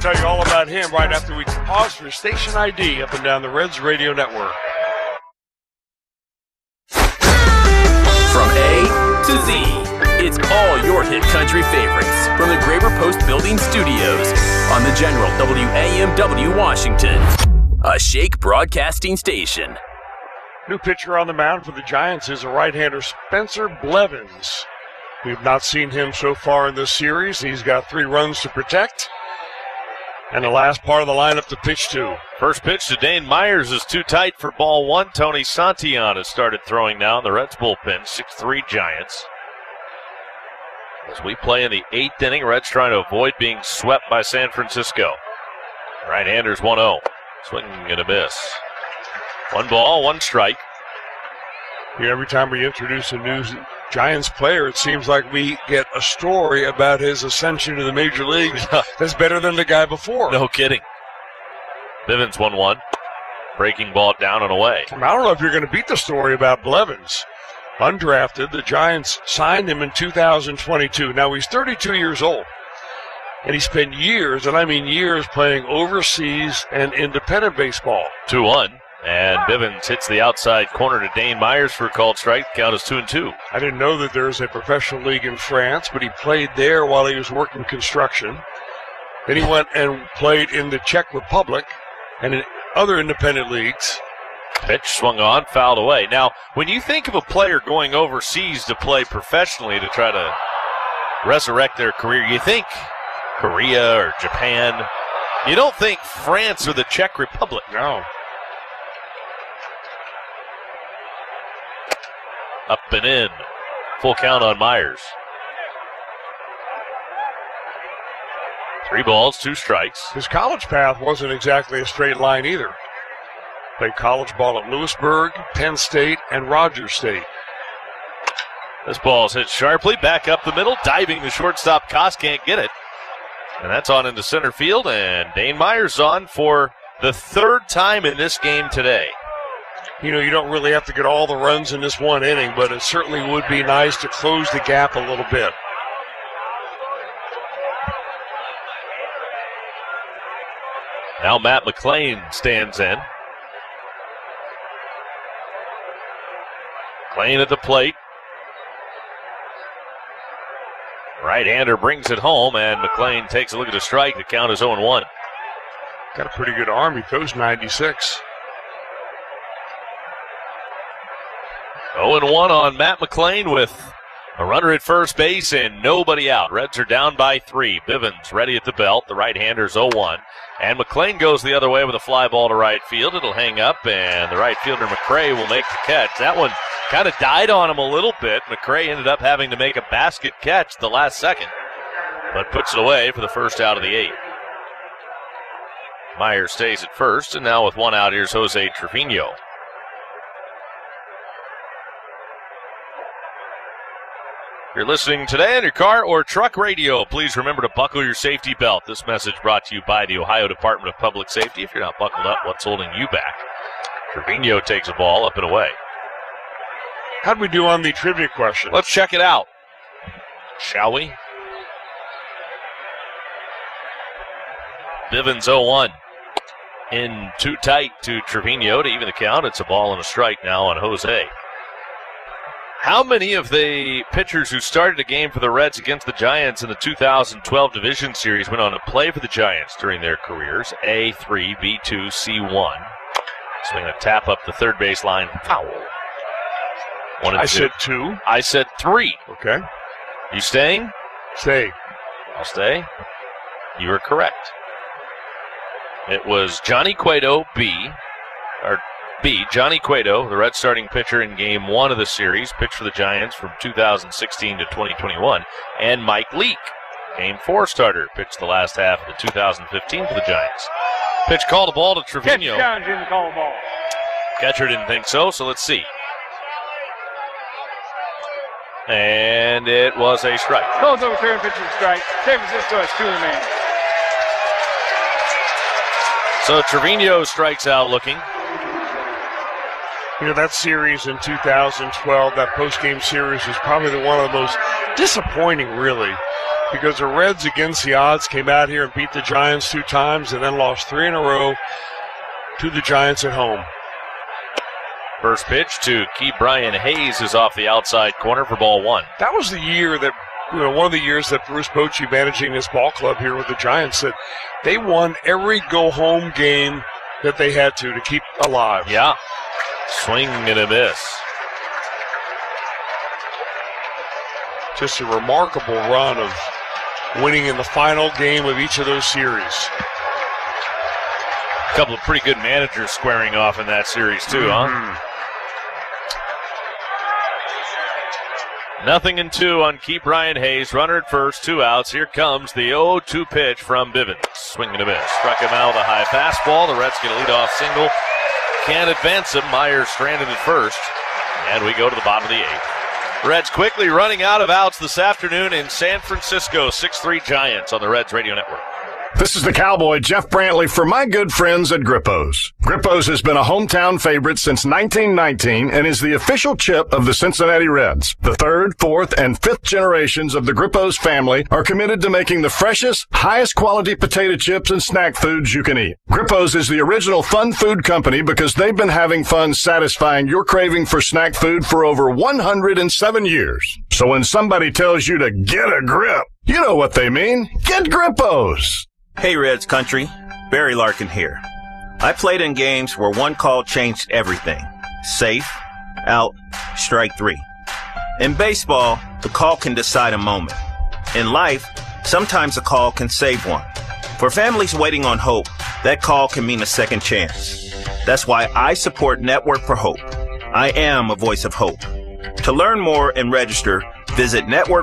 tell you all about him right after we pause for station ID up and down the Reds Radio Network. From A to Z, it's all your hit country favorites from the Graber Post Building Studios on the General WAMW Washington, a Shake broadcasting station. New pitcher on the mound for the Giants is a right-hander, Spencer Blevins. We've not seen him so far in this series. He's got 3 runs to protect. And the last part of the lineup to pitch to. First pitch to Dane Myers is too tight for ball 1. Tony Santillan has started throwing now in the Reds bullpen. 6-3 Giants. As we play in the 8th inning, Reds trying to avoid being swept by San Francisco. Right-handers 1-0. Swinging and a miss. 1 ball, 1 strike. Here, every time we introduce a new Giants player, it seems like we get a story about his ascension to the major leagues that's better than the guy before. No kidding. Bivens 1-1. Breaking ball down and away. I don't know if you're going to beat the story about Blevins. Undrafted, the Giants signed him in 2022. Now he's 32 years old. And he spent years, and I mean years, playing overseas and independent baseball. 2-1. And Bivens hits the outside corner to Dane Myers for a called strike. Count is 2-2. I didn't know that there's a professional league in France, but he played there while he was working construction. Then he went and played in the Czech Republic and in other independent leagues. Pitch swung on, fouled away. Now, when you think of a player going overseas to play professionally to try to resurrect their career, you think Korea or Japan. You don't think France or the Czech Republic. No. Up and in. Full count on Myers. 3 balls, 2 strikes. His college path wasn't exactly a straight line either. Played college ball at Lewisburg, Penn State, and Rogers State. This ball's hit sharply, back up the middle, diving the shortstop. Koss can't get it. And that's on into center field, and Dane Myers on for the 3rd time in this game today. You know, you don't really have to get all the runs in this 1 inning, but it certainly would be nice to close the gap a little bit. Now Matt McLean stands in. McLean at the plate. Right-hander brings it home, and McLean takes a look at the strike. The count is 0-1. Got a pretty good arm. He throws 96. 0-1 on Matt McLean with a runner at first base and nobody out. Reds are down by 3. Bivens ready at the belt. The right-hander's 0-1. And McLean goes the other way with a fly ball to right field. It'll hang up, and the right fielder McCray will make the catch. That one kind of died on him a little bit. McCray ended up having to make a basket catch the last second, but puts it away for the first out of the 8th. Myers stays at first, and now with 1 out, here's Jose Trevino. You're listening today on your car or truck radio. Please remember to buckle your safety belt. This message brought to you by the Ohio Department of Public Safety. If you're not buckled up, what's holding you back? Trevino takes a ball up and away. How'd we do on the trivia question? Let's check it out, shall we? Bivens 0-1. In too tight to Trevino to even the count. It's a ball and a strike now on Jose. How many of the pitchers who started a game for the Reds against the Giants in the 2012 Division Series went on to play for the Giants during their careers? A3, B2, C1. Swing a tap up the third base line. Foul. 1 and 2. I said 2. I said 3. Okay. You staying? Stay. I'll stay. You are correct. It was Johnny Cueto, Johnny Cueto, the Reds starting pitcher in Game 1 of the series, pitched for the Giants from 2016 to 2021, and Mike Leake, Game 4 starter, pitched the last half of the 2015 for the Giants. Pitch called a ball to Trevino. Catcher challenge in the call ball. Catcher didn't think so let's see. And it was a strike. Calls overturn, pitching strike. San Francisco has 2 remaining. So Trevino strikes out looking. You know, that series in 2012, that post-game series, was probably one of the most disappointing, really. because the Reds, against the odds, came out here and beat the Giants 2 times and then lost 3 in a row to the Giants at home. First pitch to Ke'Bryan Hayes is off the outside corner for ball 1. That was the year that, one of the years that Bruce Bochy, managing this ball club here with the Giants, said they won every go-home game that they had to keep alive. Yeah. Swing and a miss. Just a remarkable run of winning in the final game of each of those series. A couple of pretty good managers squaring off in that series, too, huh? 0-2 on Ke'Bryan Hayes. Runner at first, 2 outs. Here comes the 0-2 pitch from Bivens. Swing and a miss. Struck him out with a high fastball. The Reds get a leadoff single. Can't advance him. Myers stranded at first. And we go to the bottom of the 8th. Reds quickly running out of outs this afternoon in San Francisco. 6-3 Giants on the Reds Radio Network. This is the Cowboy, Jeff Brantley, for my good friends at Grippo's. Grippo's has been a hometown favorite since 1919 and is the official chip of the Cincinnati Reds. The 3rd, 4th, and 5th generations of the Grippo's family are committed to making the freshest, highest quality potato chips and snack foods you can eat. Grippo's is the original fun food company because they've been having fun satisfying your craving for snack food for over 107 years. So when somebody tells you to get a grip, you know what they mean. Get Grippo's. Hey Reds country, Barry Larkin here. I played in games where one call changed everything. Safe, out, strike 3. In baseball, the call can decide a moment. In life, sometimes a call can save one. For families waiting on hope, that call can mean a second chance. That's why I support Network for Hope. I am a voice of hope. To learn more and register, visit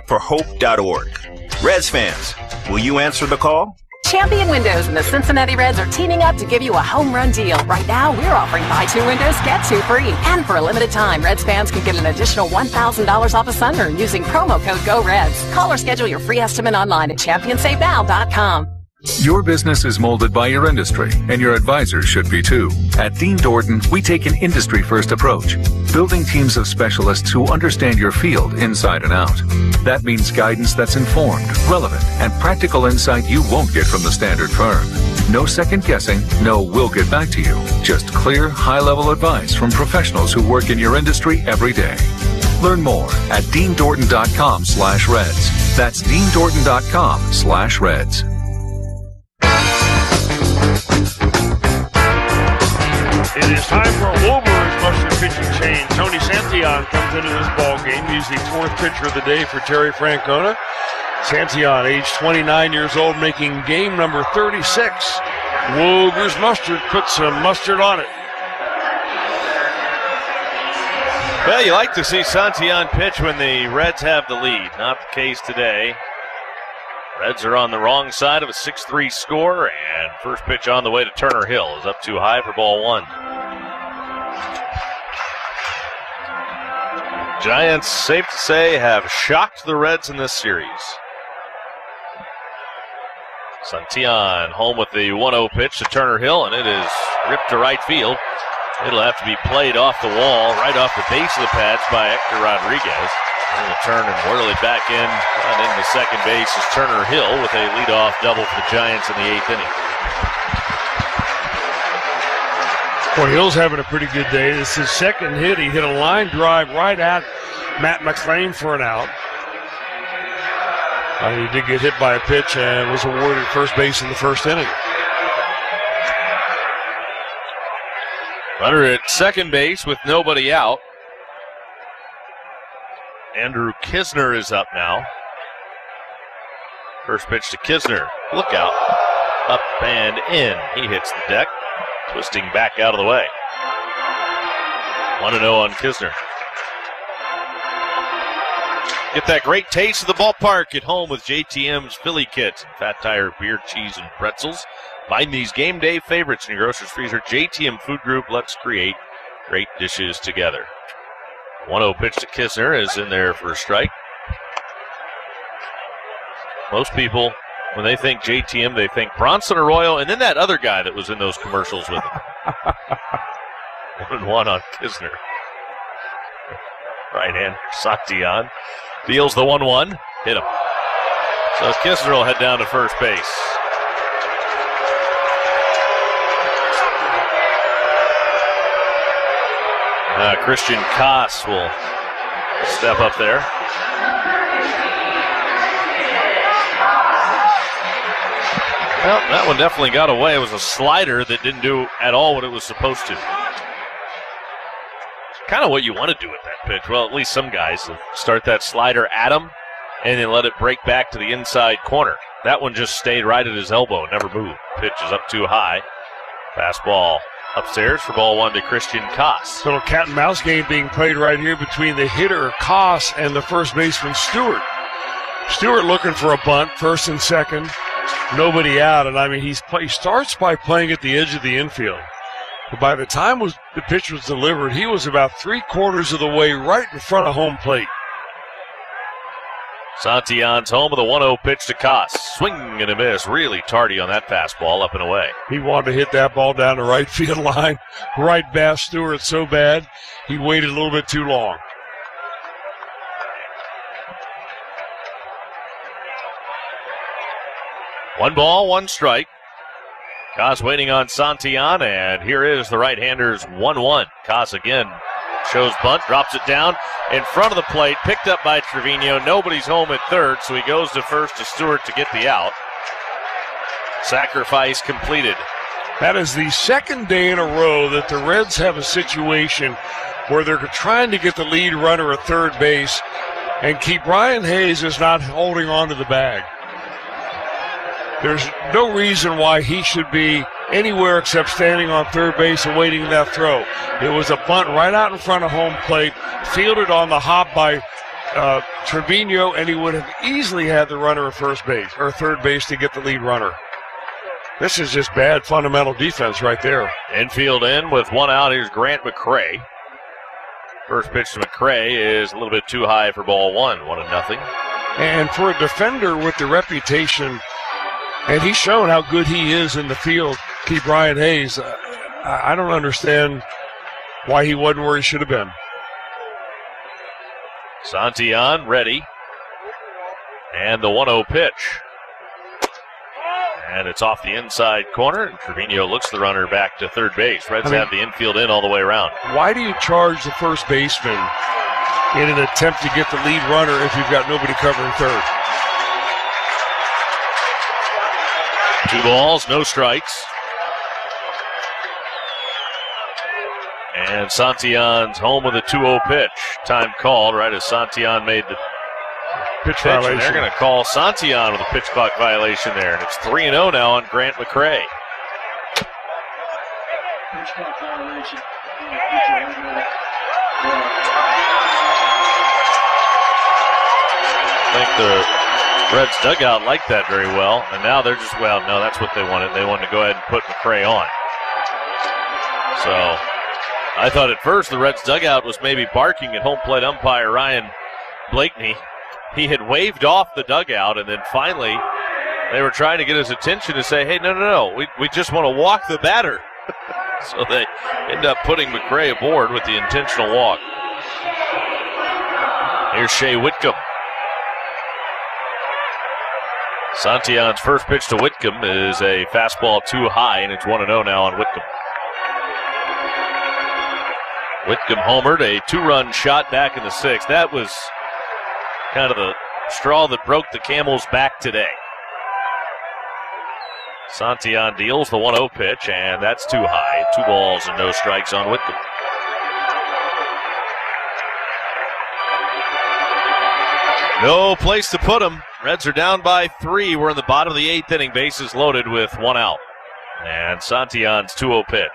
networkforhope.org. Reds fans, will you answer the call? Champion Windows and the Cincinnati Reds are teaming up to give you a home run deal. Right now, we're offering buy 2 windows, get 2 free. And for a limited time, Reds fans can get an additional $1,000 off a sunroom using promo code GOREDS. Call or schedule your free estimate online at championsavenow.com. Your business is molded by your industry, and your advisors should be too. At Dean Dorton, we take an industry-first approach, building teams of specialists who understand your field inside and out. That means guidance that's informed, relevant, and practical insight you won't get from the standard firm. No second guessing, no we'll get back to you. Just clear, high-level advice from professionals who work in your industry every day. Learn more at deandorton.com/Reds. That's deandorton.com/Reds. It is time for Wolvers Mustard pitching change. Tony Santillan comes into this ball game. He's the 4th pitcher of the day for Terry Francona. Santillan, age 29 years old, making game number 36. Wolvers Mustard puts some mustard on it. Well, you like to see Santillan pitch when the Reds have the lead. Not the case today. Reds are on the wrong side of a 6-3 score, and first pitch on the way to Turner Hill is up too high for ball 1. Giants, safe to say, have shocked the Reds in this series. Santillan home with the 1-0 pitch to Turner Hill, and it is ripped to right field. It'll have to be played off the wall, right off the base of the pads by Hector Rodriguez. And will turn and whirl it back in. And into second base is Turner Hill with a leadoff double for the Giants in the 8th inning. Boy, Hill's having a pretty good day. This is his second hit. He hit a line drive right at Matt McLean for an out. He did get hit by a pitch and was awarded first base in the 1st inning. Runner at second base with nobody out. Andrew Kisner is up now. First pitch to Kisner. Look out. Up and in. He hits the deck. Twisting back out of the way. 1-0 on Kisner. Get that great taste of the ballpark at home with JTM's Philly Kits. Fat Tire beer, cheese, and pretzels. Find these game day favorites in your grocer's freezer. JTM Food Group. Let's create great dishes together. 1-0 pitch to Kisner is in there for a strike. Most people, when they think JTM, they think Bronson Arroyo and then that other guy that was in those commercials with him. 1-1 on Kisner. Right-hander Santillan deals the 1-1. Hit him. So Kistner will head down to first base. Christian Koss will step up there. Well, that one definitely got away. It was a slider that didn't do at all what it was supposed to. Kind of what you want to do with that pitch. Well, at least some guys start that slider at him and then let it break back to the inside corner. That one just stayed right at his elbow, never moved. Pitch is up too high. Fastball upstairs for ball one to Christian Koss. Little cat and mouse game being played right here between the hitter Koss and the first baseman Stewart. Stewart looking for a bunt, first and second, nobody out, and I mean he starts by playing at the edge of the infield. But by the time the pitch was delivered, he was about 3/4 of the way right in front of home plate. Santillan's home with a 1-0 pitch to Koss. Swing and a miss. Really tardy on that fastball, up and away. He wanted to hit that ball down the right field line, right past Stewart so bad, he waited a little bit too long. One ball, one strike. Koss waiting on Santillan, and here is the right-hander's 1-1. Koss again shows bunt, drops it down in front of the plate, picked up by Trevino. Nobody's home at third, so he goes to first to Stewart to get the out. Sacrifice completed. That is the second day in a row that the Reds have a situation where they're trying to get the lead runner at third base, and Ke'Bryan Hayes is not holding on to the bag. There's no reason why he should be anywhere except standing on third base and waiting that throw. It was a bunt right out in front of home plate, fielded on the hop by Trevino, and he would have easily had the runner at first base or third base to get the lead runner. This is just bad fundamental defense right there. Infield in with one out. Here's Grant McCray. First pitch to McCray is a little bit too high for ball one. 1-0. And for a defender with the reputation, and he's shown how good he is in the field, Ke'Bryan Hayes, I don't understand why he wasn't where he should have been. Santillan ready. And the 1-0 pitch. And it's off the inside corner, and Trevino looks the runner back to third base. Reds have the infield in all the way around. Why do you charge the first baseman in an attempt to get the lead runner if you've got nobody covering third? 2 balls, no strikes. And Santillan's home with a 2-0 pitch. Time called right as Santillan made the pitch violation. They're going to call Santillan with a pitch clock violation there. And it's 3-0 now on Grant McCray. Pitch clock violation. I think the Reds dugout liked that very well, and now they're just, well, no, that's what they wanted. They wanted to go ahead and put McCray on. So I thought at first the Reds dugout was maybe barking at home plate umpire Ryan Blakeney. He had waved off the dugout, and then finally they were trying to get his attention to say, hey, no, we just want to walk the batter. So they end up putting McCray aboard with the intentional walk. Here's Shea Whitcomb. Santillan's first pitch to Whitcomb is a fastball too high, and it's 1-0 now on Whitcomb. Whitcomb homered, a 2-run shot back in the 6th. That was kind of the straw that broke the camel's back today. Santillan deals the 1-0 pitch, and that's too high. 2 balls and no strikes on Whitcomb. No place to put him. Reds are down by 3. We're in the bottom of the 8th inning. Bases loaded with 1 out. And Santillan's 2-0 pitch.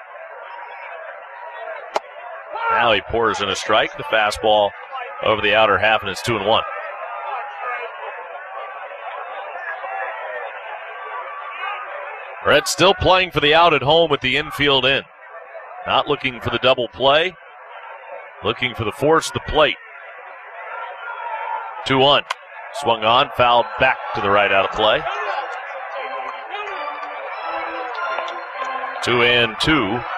Now he pours in a strike. The fastball over the outer half, and it's 2-1. Reds still playing for the out at home with the infield in. Not looking for the double play. Looking for the force of the plate. 2-1. Swung on, fouled back to the right out of play. 2-2.